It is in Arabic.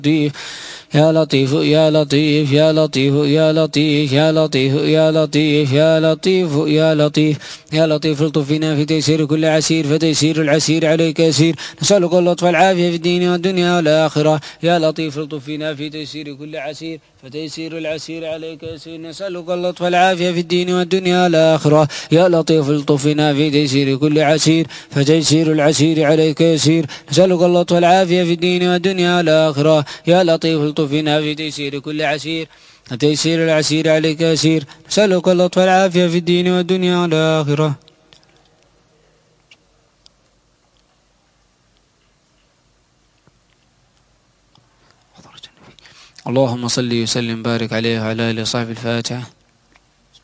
لطيف يا لطيف يا لطيف يا لطيف يا لطيف يا لطيف يا لطيف يا لطيف يا لطيف يا لطيف الطف فينا في تيسير كل عسير فتيسير العسير عليك يسير نسألك اللطف والعافية في الدين والدنيا والآخرة يا لطيف الطف فينا في تيسير كل عسير فتيسير العسير عليك يسير نسألك اللطف والعافية في الدين والدنيا والآخرة يا لطيف الطف فينا في تيسير كل عسير فتيسير العسير عليك يسير نسألك اللطف والعافية في الدين والدنيا والآخرة يا لطيف الطف فينا في تيسير كل عسير تيسير العسير عليك يسير نسألك اللطف والعافية في الدين والدنيا والآخرة. اللهم صل وسلم بارك عليه وعلى آله وصحبه. الفاتحة.